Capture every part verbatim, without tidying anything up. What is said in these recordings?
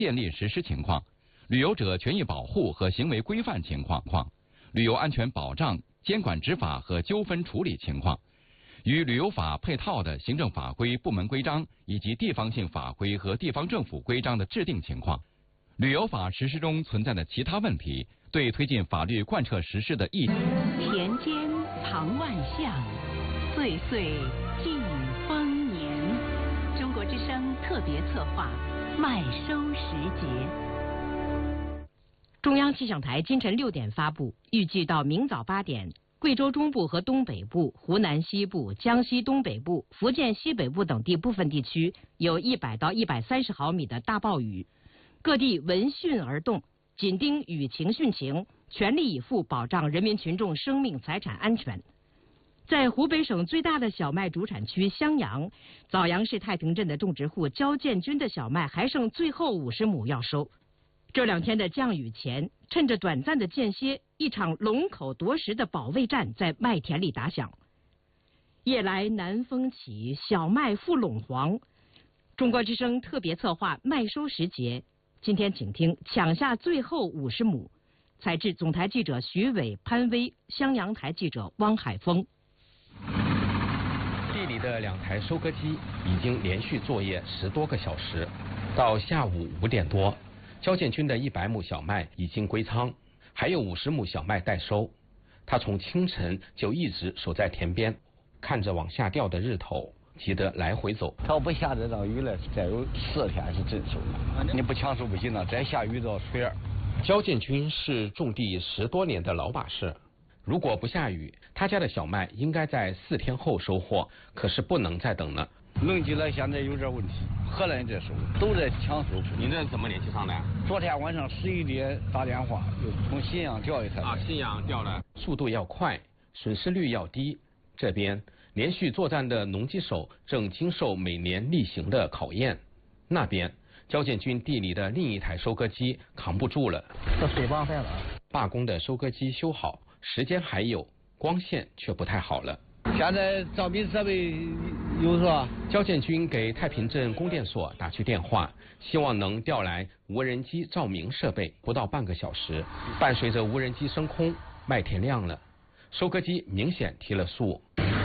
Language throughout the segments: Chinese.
电力实施情况、旅游者权益保护和行为规范情况、旅游安全保障、监管执法和纠纷处理情况，与旅游法配套的行政法规、部门规章以及地方性法规和地方政府规章的制定情况，旅游法实施中存在的其他问题，对推进法律贯彻实施的意见。 田间藏万象，岁岁尽丰年。中国之声特别策划麦收时节。 中央气象台今晨六点发布，预计到明早八点，贵州中部和东北部、湖南西部、江西东北部、福建西北部等地部分地区有一百到一百三十毫米的大暴雨，各地闻讯而动，紧盯雨情汛情，全力以赴保障人民群众生命财产安全。在湖北省最大的小麦主产区襄阳，枣阳市太平镇的种植户焦建军的小麦还剩最后五十亩要收。这两天的降雨前，趁着短暂的间歇，一场龙口夺食的保卫战在麦田里打响。夜来南风起，小麦复陇黄。中国之声特别策划麦收时节，今天请听抢下最后五十亩。采制总台记者徐伟、潘威，襄阳台记者汪海峰。 地里的两台收割机已经连续作业十多个小时，到下午五点多，焦建军的一百亩小麦已经归仓，还有五十亩小麦待收。他从清晨就一直守在田边，看着往下掉的日头，急得来回走。 要不下这场雨了，再有四天是真收了。你不抢收不行了，再下雨到水儿。 焦建军是种地十多年的老把式，如果不下雨，他家的小麦应该在四天后收获，可是不能再等了。 农机了现在有点问题，荷兰在收，都在抢收。 您这怎么联系上的？ 昨天晚上十一点打电话，又从信阳调一台。 啊，信阳调了。速度要快，损失率要低。这边连续作战的农机手正经受每年例行的考验，那边焦建军地里的另一台收割机扛不住了， 这水帮坏了。 罢工的收割机修好，时间还有，光线却不太好了。 现在照明设备有是吧？ 焦建军给太平镇供电所打去电话，希望能调来无人机照明设备。不到半个小时，伴随着无人机升空，麦田亮了，收割机明显提了速。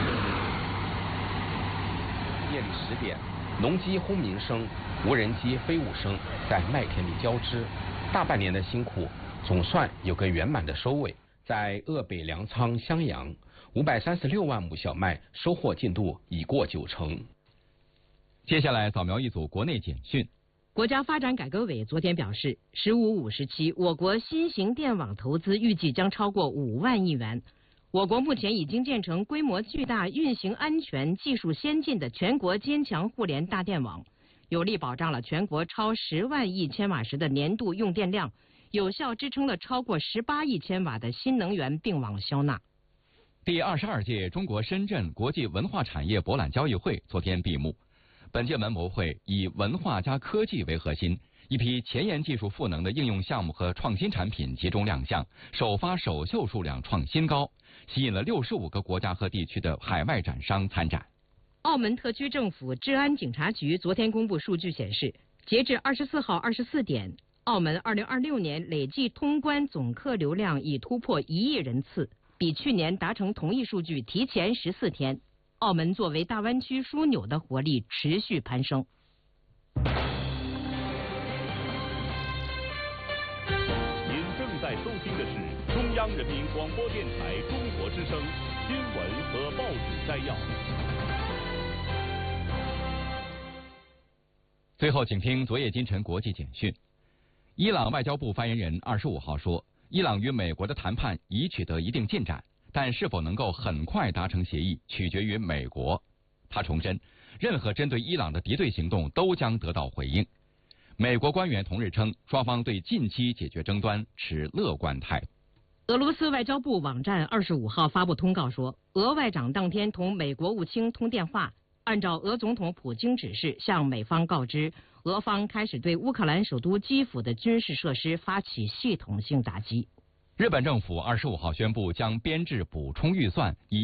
夜里十点，农机轰鸣声、无人机飞舞声在麦田里交织，大半年的辛苦总算有个圆满的收尾。在鄂北粮仓襄阳，五百三十六万亩小麦收获进度已过九成。 接下来扫描一组国内简讯。 国家发展改革委昨天表示，十五五时期，我国新型电网投资预计将超过五万亿元。我国目前已经建成规模巨大、运行安全、技术先进的全国坚强互联大电网，有力保障了全国超十万亿千瓦时的年度用电量，有效支撑了超过十八亿千瓦的新能源并网消纳。 第二十二届中国深圳国际文化产业博览交易会昨天闭幕。本届文博会以文化加科技为核心，一批前沿技术赋能的应用项目和创新产品集中亮相，首发首秀数量创新高，吸引了六十五个国家和地区的海外展商参展。 澳门特区政府治安警察局昨天公布数据显示，截至二十四号二十四点，澳门二零二六年累计通关总客流量已突破一亿人次，比去年达成同一数据提前十四天。澳门作为大湾区枢纽的活力持续攀升。 您正在收听的是中央人民广播电台中国之声新闻和报纸摘要。 最后，请听昨夜今晨国际简讯。伊朗外交部发言人二十五号说，伊朗与美国的谈判已取得一定进展，但是否能够很快达成协议，取决于美国。他重申，任何针对伊朗的敌对行动都将得到回应。美国官员同日称，双方对近期解决争端持乐观态度。 俄罗斯外交部网站二十五号发布通告说，俄外长当天同美国务卿通电话，按照俄总统普京指示向美方告知，俄方开始对乌克兰首都基辅的军事设施发起系统性打击。 日本政府二十五号宣布将编制补充预算，以